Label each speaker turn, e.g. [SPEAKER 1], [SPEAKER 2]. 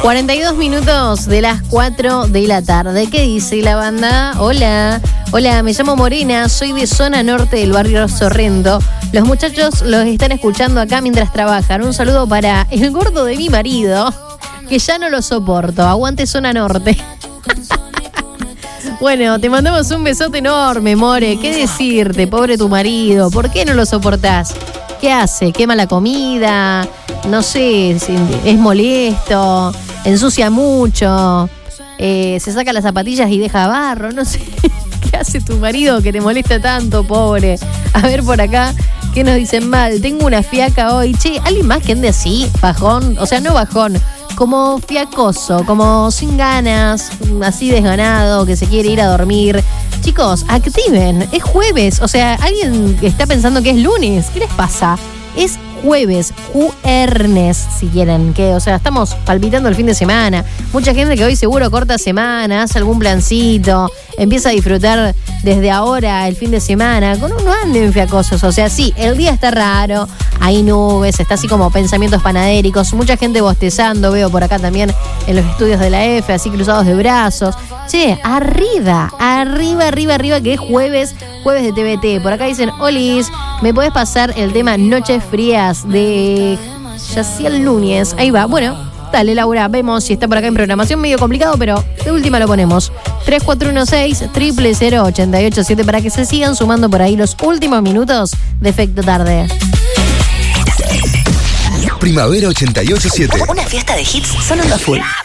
[SPEAKER 1] 42 minutos de las 4 de la tarde. ¿Qué dice la banda? Hola, me llamo Morena, soy de zona norte del barrio Sorrento. Los muchachos los están escuchando acá mientras trabajan. Un saludo para el gordo de mi marido, que ya no lo soporto. Aguante zona norte. Bueno, te mandamos un besote enorme, More. ¿Qué decirte, pobre tu marido? ¿Por qué no lo soportás? ¿Qué hace? ¿Quema la comida? No sé, es molesto, ensucia mucho, se saca las zapatillas y deja barro, no sé. ¿Qué hace tu marido que te molesta tanto, pobre? A ver por acá, ¿qué nos dicen mal? Tengo una fiaca hoy. Che, ¿alguien más que ande así? Bajón, o sea, no bajón, como fiacoso, como sin ganas, así desganado, que se quiere ir a dormir. Chicos, activen, es jueves, o sea, alguien está pensando que es lunes, ¿qué les pasa? Es jueves, juernes, si quieren, que, o sea, estamos palpitando el fin de semana. Mucha gente que hoy seguro corta semana, hace algún plancito, empieza a disfrutar desde ahora el fin de semana. No anden fiacosos, o sea, sí, el día está raro, hay nubes, está así como pensamientos panadéricos, mucha gente bostezando, veo por acá también en los estudios de la F, así cruzados de brazos. Che, arriba, que es jueves de TBT. Por acá dicen, Olis, ¿me podés pasar el tema Noches Frías de Yaciel Núñez? Ahí va, bueno, dale, Laura, vemos si está por acá en programación, medio complicado, pero de última lo ponemos. 3416-000-887 para que se sigan sumando por ahí los últimos minutos de Efecto Tarde.
[SPEAKER 2] Primavera 88.7.
[SPEAKER 3] Una fiesta de hits sonando a full.